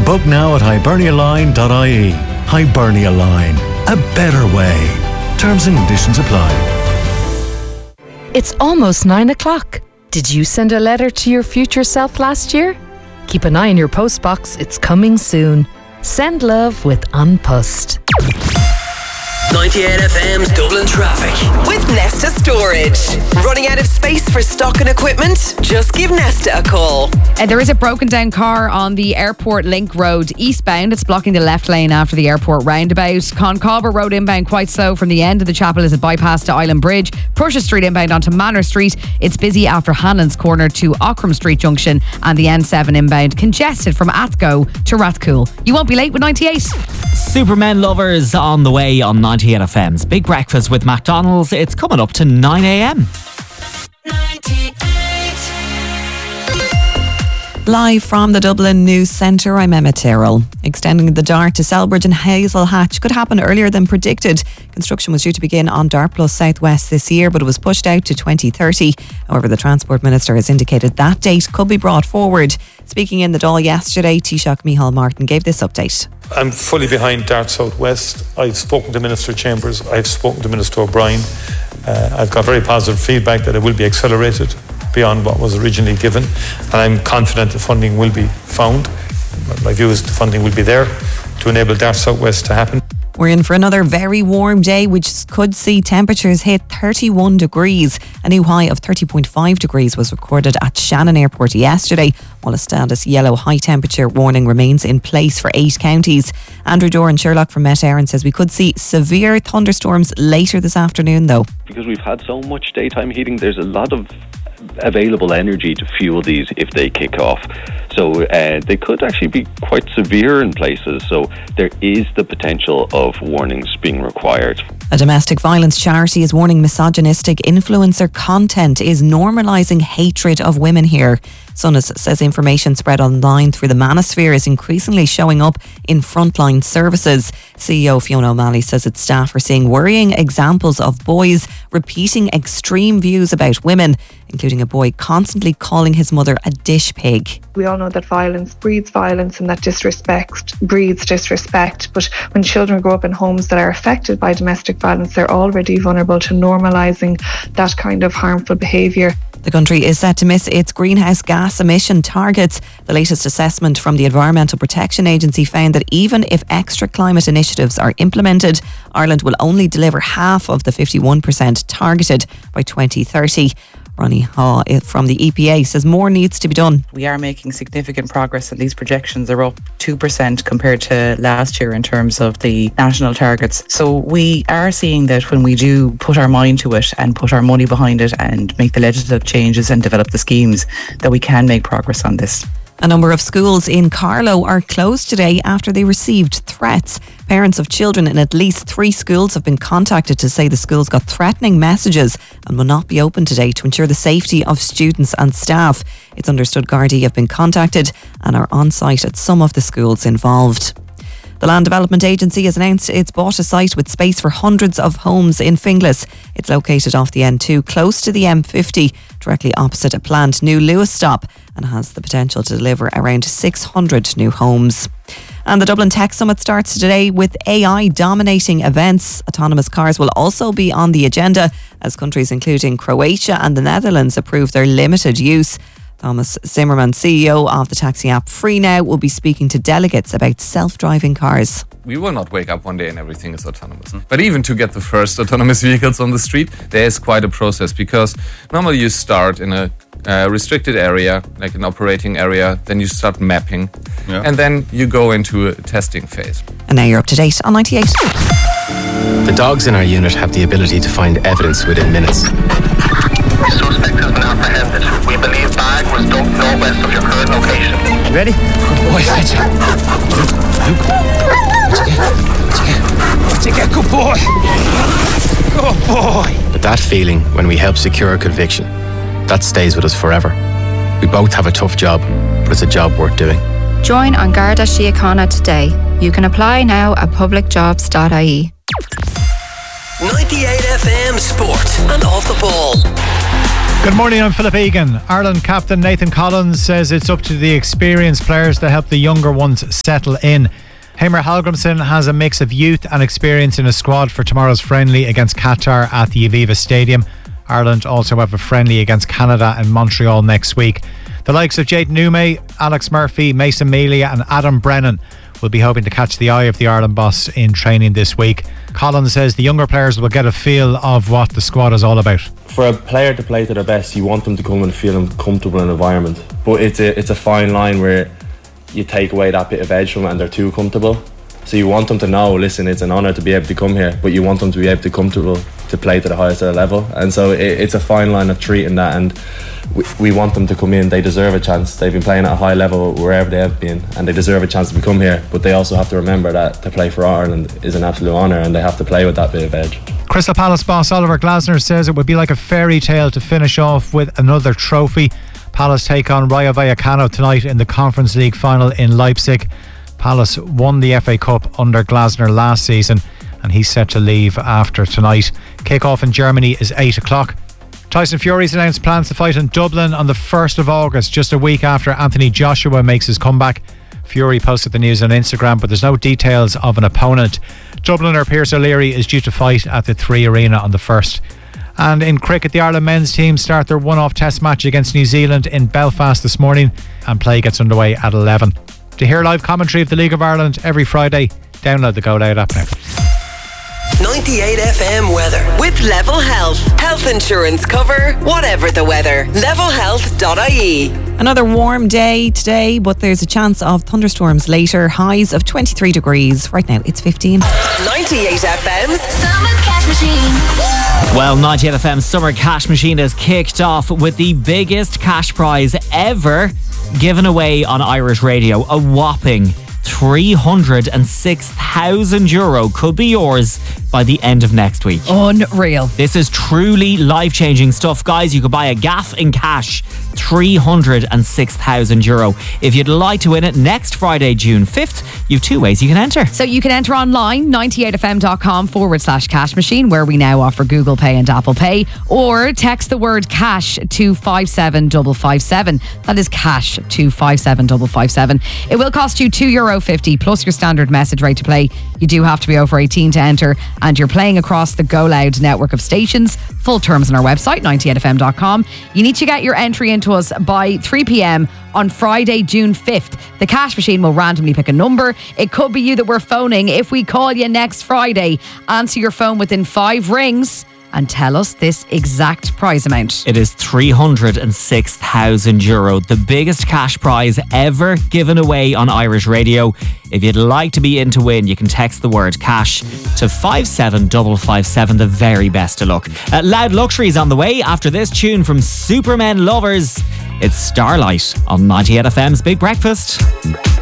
Book now at hibernialine.ie. Hibernia Line. A better way. Terms and conditions apply. It's almost 9 o'clock. Did you send a letter to your future self last year? Keep an eye on your postbox. It's coming soon. Send love with An Post. 98 FM's Dublin traffic. With Nesta Storage. Running out of space for stock and equipment? Just give Nesta a call. There is a broken down car on the Airport Link Road eastbound. It's blocking the left lane after the airport roundabout. Concalber Road inbound quite slow from the end of the chapel as it bypass to Island Bridge. Prussia Street inbound onto Manor Street. It's busy after Hannon's Corner to Ockram Street Junction, and the N7 inbound congested from Athgo to Rathcoole. You won't be late with 98. Supermen lovers on the way on 98 FM's Big Breakfast with McDonald's. It's coming up to 9 a.m. Live from the Dublin News Centre, I'm Emma Tyrrell. Extending the Dart to Selbridge and Hazel Hatch could happen earlier than predicted. Construction was due to begin on Dart Plus Southwest this year, but it was pushed out to 2030. However, the Transport Minister has indicated that date could be brought forward. Speaking in the Dáil yesterday, Taoiseach Micheál Martin gave this update. I'm fully behind Dart Southwest. I've spoken to Minister Chambers. I've spoken to Minister O'Brien. I've got very positive feedback that it will be accelerated beyond what was originally given, and I'm confident the funding will be found. My view is the funding will be there to enable Dart Southwest to happen. We're in for another very warm day, which could see temperatures hit 31 degrees. A new high of 30.5 degrees was recorded at Shannon Airport yesterday, while a status yellow high temperature warning remains in place for 8 counties. Andrew Doran Sherlock from Met Éireann says we could see severe thunderstorms later this afternoon though. Because we've had so much daytime heating, there's a lot of available energy to fuel these if they kick off. So they could actually be quite severe in places. So there is the potential of warnings being required. A domestic violence charity is warning misogynistic influencer content is normalising hatred of women here. Sunnis says information spread online through the manosphere is increasingly showing up in frontline services. CEO Fiona O'Malley says its staff are seeing worrying examples of boys repeating extreme views about women, including a boy constantly calling his mother a dish pig. We all know that violence breeds violence and that disrespect breeds disrespect. But when children grow up in homes that are affected by domestic violence, they're already vulnerable to normalising that kind of harmful behaviour. The country is set to miss its greenhouse gas emission targets. The latest assessment from the Environmental Protection Agency found that even if extra climate initiatives are implemented, Ireland will only deliver half of the 51% targeted by 2030. Ronnie Haw from the EPA says more needs to be done. We are making significant progress, and these projections are up 2% compared to last year in terms of the national targets. So we are seeing that when we do put our mind to it and put our money behind it and make the legislative changes and develop the schemes, that we can make progress on this. A number of schools in Carlow are closed today after they received threats. Parents of children in at least 3 schools have been contacted to say the schools got threatening messages and will not be open today to ensure the safety of students and staff. It's understood Gardaí have been contacted and are on site at some of the schools involved. The Land Development Agency has announced it's bought a site with space for hundreds of homes in Finglas. It's located off the N2, close to the M50, directly opposite a planned new Lewis stop, and has the potential to deliver around 600 new homes. And the Dublin Tech Summit starts today with AI dominating events. Autonomous cars will also be on the agenda as countries including Croatia and the Netherlands approve their limited use. Thomas Zimmerman, CEO of the taxi app FreeNow, will be speaking to delegates about self-driving cars. We will not wake up one day and everything is autonomous. But even to get the first autonomous vehicles on the street, there is quite a process, because normally you start in a restricted area, like an operating area, then you start mapping, and then you go into a testing phase. And now you're up to date on 98. The dogs in our unit have the ability to find evidence within minutes. Suspect has been apprehended. We believe bag was dumped northwest of your current location. Ready? Good boy, fetch it. What'd you get? Good boy. Good boy. But that feeling when we help secure a conviction, that stays with us forever. We both have a tough job, but it's a job worth doing. Join An Garda Síochána today. You can apply now at publicjobs.ie. 98 FM Sport and Off the Ball. Good morning, I'm Philip Egan. Ireland captain Nathan Collins says it's up to the experienced players to help the younger ones settle in. Heimir Hallgrímsson has a mix of youth and experience in a squad for tomorrow's friendly against Qatar at the Aviva Stadium. Ireland also have a friendly against Canada and Montreal next week. The likes of Jayden Nume, Alex Murphy, Mason Melia and Adam Brennan will be hoping to catch the eye of the Ireland boss in training this week. Collins says the younger players will get a feel of what the squad is all about. For a player to play to their best, you want them to come and feel comfortable in an environment. But it's a fine line where you take away that bit of edge from it and they're too comfortable. So you want them to know, listen, it's an honour to be able to come here, but you want them to be able to comfortable to play to the highest of their level. And so it's a fine line of treating that, and we want them to come in. They deserve a chance. They've been playing at a high level wherever they have been, and they deserve a chance to come here. But they also have to remember that to play for Ireland is an absolute honour, and they have to play with that bit of edge. Crystal Palace boss Oliver Glasner says it would be like a fairy tale to finish off with another trophy. Palace take on Rayo Vallecano tonight in the Conference League final in Leipzig. Palace won the FA Cup under Glasner last season, and he's set to leave after tonight. Kick-off in Germany is 8 o'clock. Tyson Fury's announced plans to fight in Dublin on the 1st of August, just a week after Anthony Joshua makes his comeback. Fury posted the news on Instagram, but there's no details of an opponent. Dubliner Pierce O'Leary is due to fight at the 3 Arena on the 1st. And in cricket, the Ireland men's team start their one-off test match against New Zealand in Belfast this morning, and play gets underway at 11. To hear live commentary of the League of Ireland every Friday, download the Go Loud app now. 98 FM weather with Level Health. Health insurance cover, whatever the weather. levelhealth.ie. Another warm day today, but there's a chance of thunderstorms later. Highs of 23 degrees. Right now it's 15. 98 FM's Summer Cash Machine. Well, 98 FM's Summer Cash Machine has kicked off with the biggest cash prize ever given away on Irish radio. A whopping €306,000 could be yours by the end of next week. Unreal. This is truly life-changing stuff, guys. You could buy a gaff in cash. €306,000. If you'd like to win it next Friday, June 5th, you have two ways you can enter. So you can enter online, 98fm.com/cash machine, where we now offer Google Pay and Apple Pay, or text the word cash to 57557. That is cash to 57557. It will cost you €2.50 plus your standard message rate to play. You do have to be over 18 to enter, and you're playing across the Go Loud network of stations. Full terms on our website, 98fm.com. You need to get your entry into us by 3 p.m. on Friday, June 5th. The cash machine will randomly pick a number. It could be you that we're phoning. If we call you next Friday, answer your phone within 5 rings and tell us this exact prize amount. It is €306,000, the biggest cash prize ever given away on Irish radio. If you'd like to be in to win, you can text the word cash to 57557. The very best of luck. Loud Luxury on the way after this tune from Supermen Lovers. It's Starlight on 98 FM's Big Breakfast.